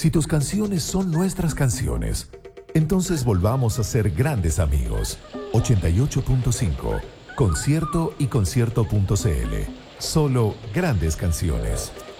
Si tus canciones son nuestras canciones, entonces volvamos a ser grandes amigos. 88.5, Concierto y concierto.cl. Solo grandes canciones.